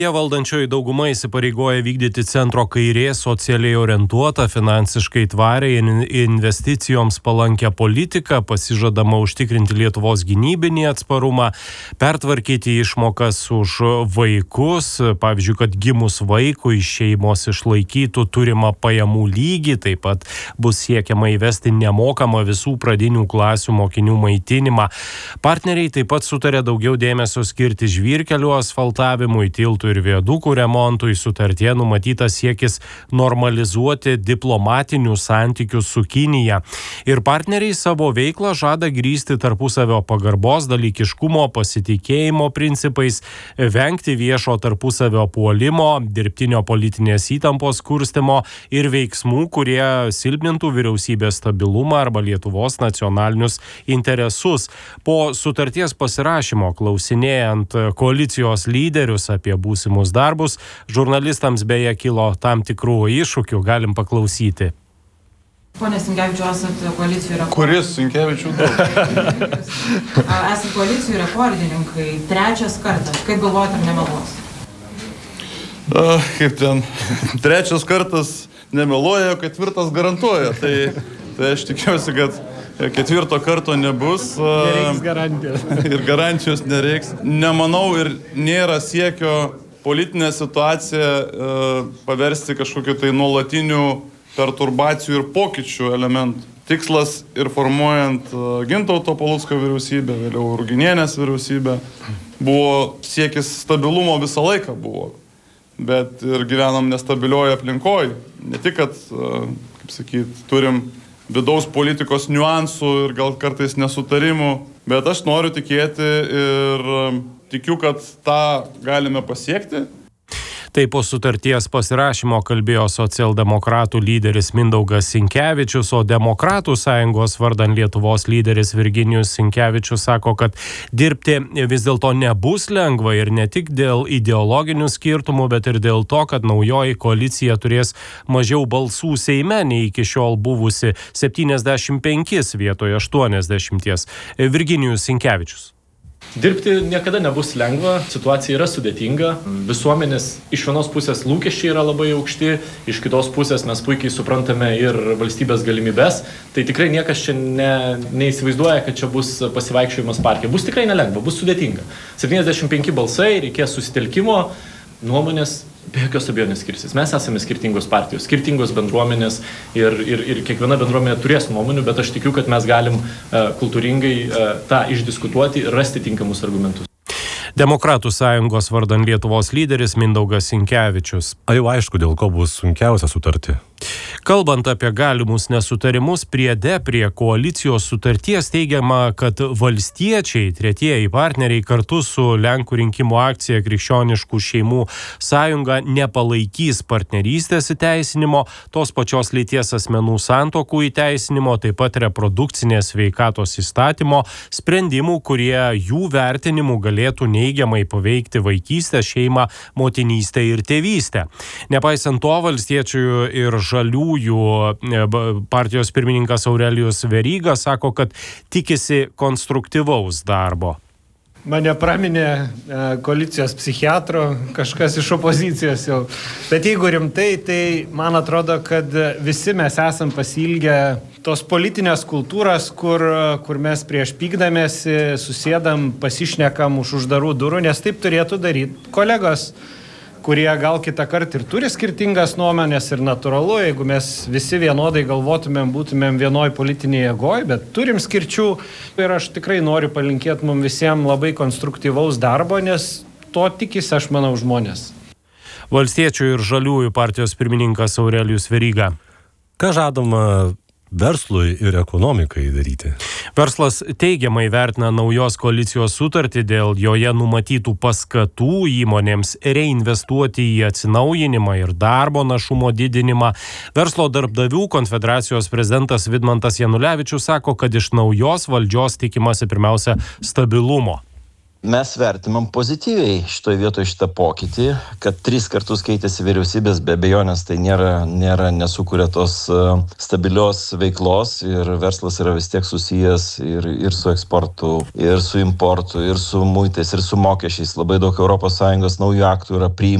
Valdančioji dauguma įsipareigoja vykdyti centro kairės socialiai orientuotą, finansiškai tvariai investicijoms palankę politiką, pasižadama užtikrinti Lietuvos gynybinį atsparumą, pertvarkyti išmokas už vaikus, pavyzdžiui, kad gimus vaikui šeimos išlaikytų turimą pajamų lygį, taip pat bus siekiama įvesti nemokamą visų pradinių klasių mokinių maitinimą. Partneriai taip pat sutarė daugiau dėmesio skirti žvyrkelių asfaltavimui, tiltų ir viadukų remontui. Sutartyje numatytas siekis normalizuoti diplomatinius santykius su Kinija. Ir partneriai savo veiklą žada grįsti tarpusavio pagarbos, dalykiškumo, pasitikėjimo principais, vengti viešo tarpusavio puolimo, dirbtinio politinės įtampos kurstymo ir veiksmų, kurie silpnintų vyriausybės stabilumą arba Lietuvos nacionalinius interesus. Po sutarties pasirašymo, klausinėjant koalicijos lyderius apie būsimus darbus, žurnalistams beje kilo tam tikrų iššūkių, galim paklausyti. Pone Sinkevičiu, esate koalicijų rekordininkai. Kuris Sinkevičiu daug? Esate koalicijų rekordininkai, trečias kartas. Kaip galvojate, ar nemeluos? Kaip ten, trečias kartas nemeluoja, ketvirtas garantuoja. Tai aš tikiuosi, kad ketvirto karto nebus. Nereiks garantijos. Ir garantijos nereiks. Nemanau ir nėra siekio politinę situaciją paversti kažkokiu tai nuolatinių perturbacijų ir pokyčių elementų. Tikslas ir formuojant Gintauto Palucko vyriausybę, vėliau Ruginienės vyriausybę, buvo siekis stabilumo visą laiką buvo. Bet ir gyvenam nestabilioje aplinkoje. Ne tik, kad, kaip sakyt, turim vidaus politikos niuansų ir gal kartais nesutarimų, bet aš noriu tikėti ir tikiu, kad tą galime pasiekti. Taip po sutarties pasirašymo kalbėjo socialdemokratų lyderis Mindaugas Sinkevičius, o Demokratų sąjungos vardan Lietuvos lyderis Virginijus Sinkevičius sako, kad dirbti vis dėlto nebus lengva ir ne tik dėl ideologinių skirtumų, bet ir dėl to, kad naujoji koalicija turės mažiau balsų Seime nei iki šiol buvusi 75 vietoje 80. Virginijus Sinkevičius. Dirbti niekada nebus lengva, situacija yra sudėtinga, visuomenės iš vienos pusės lūkesčiai yra labai aukšti, iš kitos pusės mes puikiai suprantame ir valstybės galimybės, tai tikrai niekas čia neįsivaizduoja, kad čia bus pasivaikščiojimas parke. Bus tikrai nelengva, bus sudėtinga. 75 balsai, reikės susitelkimo, nuomonės be jokios abejonės skirsis. Mes esame skirtingos partijos, skirtingos bendruomenės ir kiekviena bendruomenė turės nuomonių, bet aš tikiu, kad mes galim kultūringai tą išdiskutuoti ir rasti tinkamus argumentus. Demokratų sąjungos vardan Lietuvos lyderis Mindaugas Sinkevičius. Ar jau aišku, dėl ko bus sunkiausia sutarti? Kalbant apie galimus nesutarimus, priede prie koalicijos sutarties teigiama, kad valstiečiai, tretieji partneriai kartu su Lenkų rinkimų akcija Krikščioniškų šeimų sąjunga nepalaikys partnerystės įteisinimo, tos pačios lyties asmenų santuokų įteisinimo, taip pat reprodukcinės sveikatos įstatymo, sprendimų, kurie jų vertinimų galėtų neigiamai paveikti vaikystę, šeimą, motinystę ir tėvystę. Nepaisant to, valstiečių ir žaliųjų partijos pirmininkas Aurelijus Veryga sako, kad tikisi konstruktyvaus darbo. Mane praminė koalicijos psichiatro, kažkas iš opozicijos jau. Bet jeigu rimtai, tai man atrodo, kad visi mes esam pasiilgę tos politinės kultūros, kur mes prieš pykdamėsi susėdam, pasišnekam už uždarų durų, nes taip turėtų daryti kolegos, kurie gal kitą kartą ir turi skirtingas nuomonės ir natūralu, jeigu mes visi vienodai galvotumėm, būtumėm vienoj politinėje jėgoje, bet turim skirčių ir aš tikrai noriu palinkėti mums visiems labai konstruktyvaus darbo, nes to tikisi, aš manau, žmonės. Valstiečių ir žaliųjų partijos pirmininkas Aurelijus Veryga. Ką žadama verslui ir ekonomikai daryti? Verslas teigiamai vertina naujos koalicijos sutartį dėl joje numatytų paskatų įmonėms reinvestuoti į atsinaujinimą ir darbo našumo didinimą. Verslo darbdavių konfederacijos prezidentas Vidmantas Janulevičius sako, kad iš naujos valdžios tikimasi pirmiausia stabilumo. Mes vertimam pozityviai šitoje vietoje šitą pokytį, kad 3 kartus keitėsi vyriausybės, be abejonės tai nesukuria tos stabilios veiklos ir verslas yra vis tiek susijęs ir su eksportu, ir su importu, ir su muitais, ir su mokesčiais. Labai daug ES naujų aktų yra priimta.